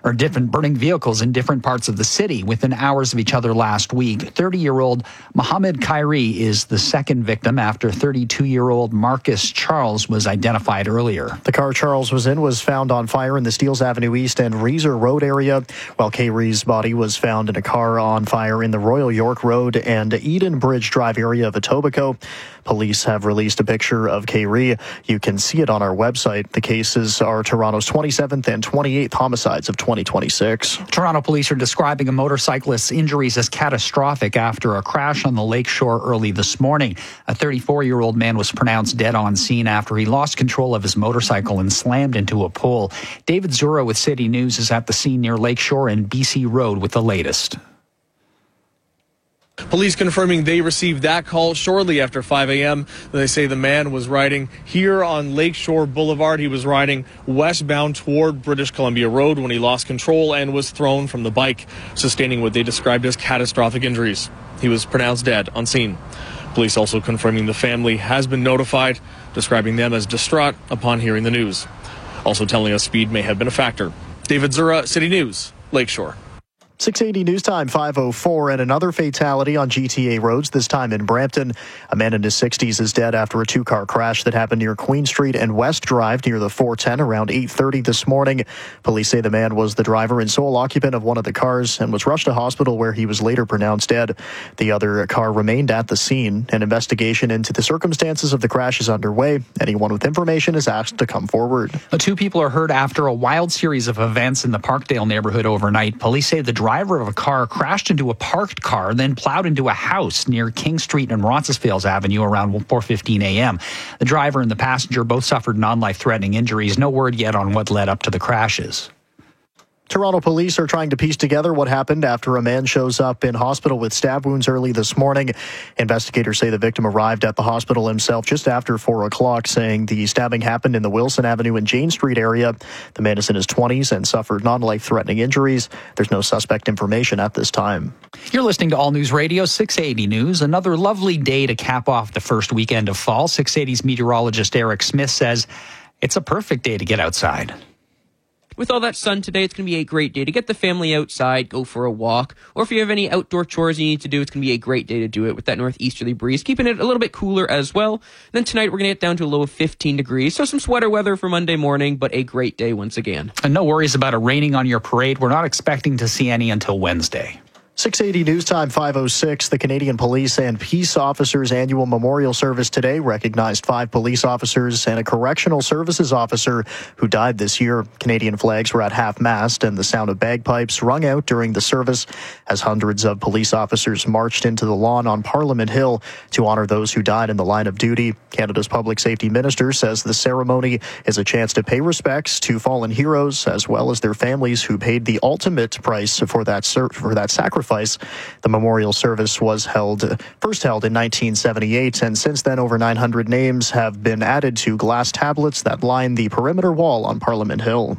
in different parts of the city within hours of each other last week. 30-year-old Mohammed Khairi is the second victim after 32-year-old Marcus Charles was identified earlier. The car Charles was in was found on fire in the Steeles Avenue East and Reeser Road area, while Khairi's body was found in a car on fire in the Royal York Road and Eden Bridge Drive area of Etobicoke. Police have released a picture of Khairi. You can see it on our website. The cases are Toronto's 27th and 28th homicides of 2026. Toronto police are describing a motorcyclist's injuries as catastrophic after a crash on the lakeshore early this morning. A 34-year-old man was pronounced dead on scene after he lost control of his motorcycle and slammed into a pole. David Zura with City News is at the scene near Lakeshore and BC Road with the latest. Police confirming they received that call shortly after 5 a.m. They say the man was riding here on Lakeshore Boulevard. He was riding westbound toward British Columbia Road when he lost control and was thrown from the bike, sustaining what they described as catastrophic injuries. He was pronounced dead on scene. Police also confirming the family has been notified, describing them as distraught upon hearing the news. Also telling us speed may have been a factor. David Zura, City News, Lakeshore. 680 News Time, 5:04, and another fatality on GTA roads, this time in Brampton. A man in his 60s is dead after a 2-car crash that happened near Queen Street and West Drive near the 410 around 8:30 this morning. Police say the man was the driver and sole occupant of one of the cars and was rushed to hospital where he was later pronounced dead. The other car remained at the scene. An investigation into the circumstances of the crash is underway. Anyone with information is asked to come forward. The 2 people are hurt after a wild series of events in the Parkdale neighborhood overnight. Police say the driver of a car crashed into a parked car, then plowed into a house near King Street and Roncesvalles Avenue around 4:15 a.m. The driver and the passenger both suffered non-life-threatening injuries. No word yet on what led up to the crashes. Toronto police are trying to piece together what happened after a man shows up in hospital with stab wounds early this morning. Investigators say the victim arrived at the hospital himself just after 4 o'clock, saying the stabbing happened in the Wilson Avenue and Jane Street area. The man is in his 20s and suffered non-life-threatening injuries. There's no suspect information at this time. You're listening to All News Radio 680 News. Another lovely day to cap off the first weekend of fall. 680's meteorologist Eric Smith says it's a perfect day to get outside. With all that sun today, it's going to be a great day to get the family outside, go for a walk, or if you have any outdoor chores you need to do, it's going to be a great day to do it with that northeasterly breeze, keeping it a little bit cooler as well. Then tonight, we're going to get down to a low of 15 degrees, so some sweater weather for Monday morning, but a great day once again. And no worries about it raining on your parade. We're not expecting to see any until Wednesday. 680 News Time 5:06. The Canadian Police and Peace Officers Annual Memorial Service today recognized 5 police officers and a correctional services officer who died this year. Canadian flags were at half-mast and the sound of bagpipes rung out during the service as hundreds of police officers marched into the lawn on Parliament Hill to honor those who died in the line of duty. Canada's Public Safety Minister says the ceremony is a chance to pay respects to fallen heroes as well as their families who paid the ultimate price for that sacrifice. The memorial service was first held in 1978, and since then over 900 names have been added to glass tablets that line the perimeter wall on Parliament Hill.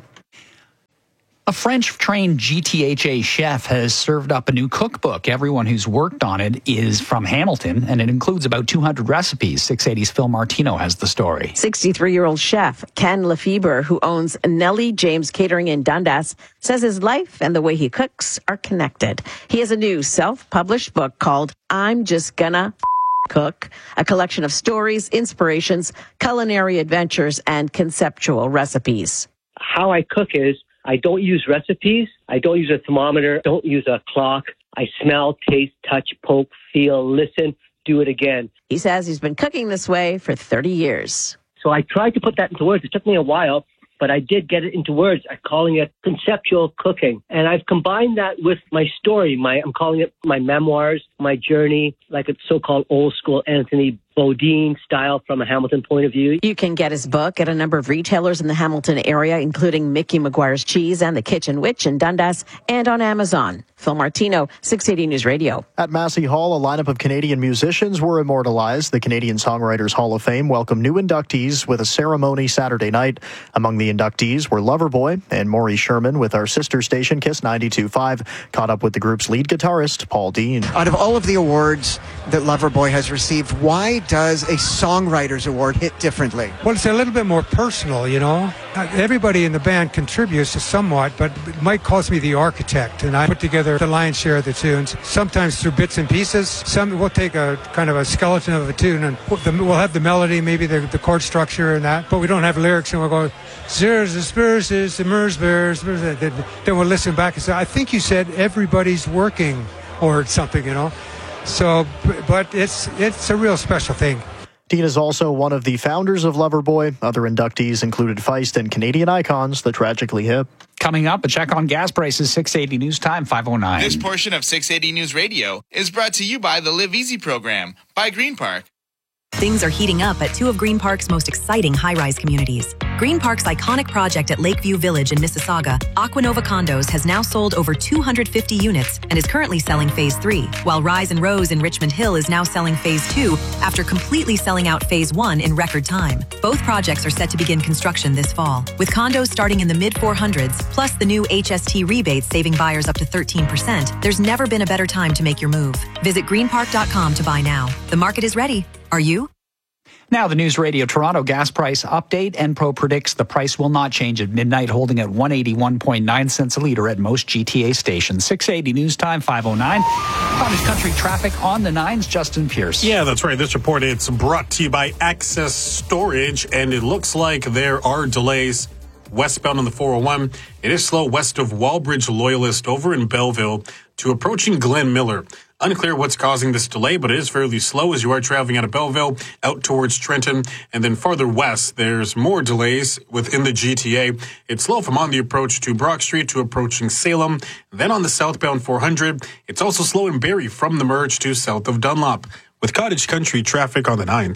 A French-trained GTHA chef has served up a new cookbook. Everyone who's worked on it is from Hamilton, and it includes about 200 recipes. 680's Phil Martino has the story. 63-year-old chef Ken Lefebvre, who owns Nellie James Catering in Dundas, says his life and the way he cooks are connected. He has a new self-published book called I'm Just Gonna Cook, a collection of stories, inspirations, culinary adventures, and conceptual recipes. How I cook is I don't use recipes. I don't use a thermometer. Don't use a clock. I smell, taste, touch, poke, feel, listen, do it again. He says he's been cooking this way for 30 years. So I tried to put that into words. It took me a while, but I did get it into words. I'm calling it conceptual cooking. And I've combined that with my story. I'm calling it my memoirs, my journey, like a so-called old school Anthony Bourdain style from a Hamilton point of view. You can get his book at a number of retailers in the Hamilton area, including Mickey McGuire's Cheese and The Kitchen Witch in Dundas, and on Amazon. Phil Martino, 680 News Radio. At Massey Hall, a lineup of Canadian musicians were immortalized. The Canadian Songwriters Hall of Fame welcomed new inductees with a ceremony Saturday night. Among the inductees were Loverboy and Maury Sherman with our sister station, Kiss 92.5, caught up with the group's lead guitarist, Paul Dean. Out of all of the awards that Loverboy has received, why does a Songwriters Award hit differently? Well, it's a little bit more personal, you know. Everybody in the band contributes somewhat, but Mike calls me the architect, and I put together the lion's share of the tunes, sometimes through bits and pieces. Some we'll take a kind of a skeleton of a tune, and we'll have the melody, maybe the chord structure and that, but we don't have lyrics, and we'll go, Zers, the Spurs, the Mers, Bears, then we'll listen back and say, I think you said everybody's working, or something, you know. So, but it's a real special thing. Dean is also one of the founders of Loverboy. Other inductees included Feist and Canadian icons, The Tragically Hip. Coming up, a check on gas prices, 680 News Time, 5:09. This portion of 680 News Radio is brought to you by the Live Easy program by Green Park. Things are heating up at 2 of Green Park's most exciting high-rise communities. Green Park's iconic project at Lakeview Village in Mississauga, Aquanova Condos, has now sold over 250 units and is currently selling Phase 3, while Rise and Rose in Richmond Hill is now selling Phase 2 after completely selling out Phase 1 in record time. Both projects are set to begin construction this fall, with condos starting in the mid-400s, plus the new HST rebates saving buyers up to 13%. There's never been a better time to make your move. Visit greenpark.com to buy now. The market is ready. Are you? Now, the News Radio Toronto gas price update. Enpro predicts the price will not change at midnight, holding at 181.9 cents a litre at most GTA stations. 680 News Time, 5:09. Cottage Country traffic on the 9s, Justin Pierce. Yeah, that's right. This report, it's brought to you by Access Storage, and it looks like there are delays westbound on the 401. It is slow west of Wallbridge Loyalist over in Belleville to approaching Glen Miller. Unclear what's causing this delay, but it is fairly slow as you are traveling out of Belleville out towards Trenton. And then farther west, there's more delays within the GTA. It's slow from on the approach to Brock Street to approaching Salem. Then on the southbound 400, it's also slow in Barrie from the merge to south of Dunlop. With Cottage Country traffic on the 9s,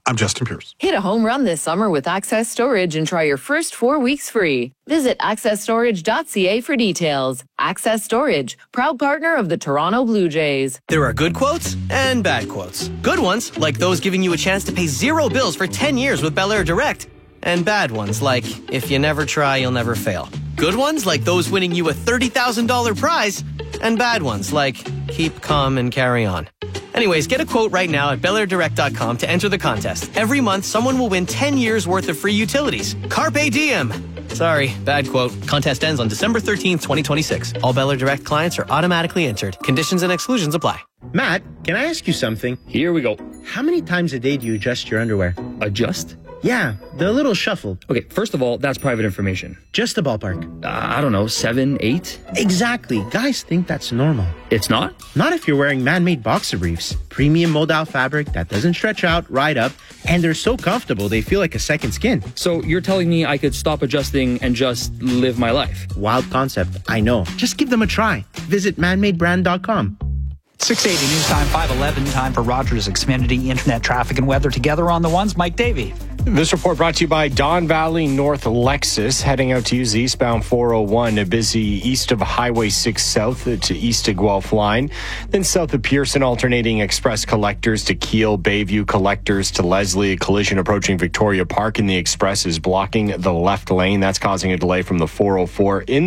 I'm Justin Pierce. Hit a home run this summer with Access Storage and try your first 4 weeks free. Visit accessstorage.ca for details. Access Storage, proud partner of the Toronto Blue Jays. There are good quotes and bad quotes. Good ones, like those giving you a chance to pay 0 bills for 10 years with Bel Air Direct. And bad ones, like, if you never try, you'll never fail. Good ones, like those winning you a $30,000 prize. And bad ones, like, keep calm and carry on. Anyways, get a quote right now at BelAirDirect.com to enter the contest. Every month, someone will win 10 years worth of free utilities. Carpe diem. Sorry, bad quote. Contest ends on December 13th, 2026. All Bel Air Direct clients are automatically entered. Conditions and exclusions apply. Matt, can I ask you something? Here we go. How many times a day do you adjust your underwear? Adjust? Yeah, the little shuffle. Okay, first of all, that's private information. Just a ballpark. I don't know, 7, 8? Exactly. Guys think that's normal. It's not? Not if you're wearing man-made boxer briefs. Premium modal fabric that doesn't stretch out, right up, and they're so comfortable they feel like a second skin. So you're telling me I could stop adjusting and just live my life? Wild concept, I know. Just give them a try. Visit manmadebrand.com. 680 News Time, 511. Time for Rogers Xfinity Internet traffic and weather together on the ones. Mike Davey. This report brought to you by Don Valley North Lexus. Heading out to use the eastbound 401, a busy east of Highway 6 South to east of Guelph line. Then south of Pearson, alternating express collectors to Kiel, Bayview collectors to Leslie. A collision approaching Victoria Park, and the express is blocking the left lane. That's causing a delay from the 404 in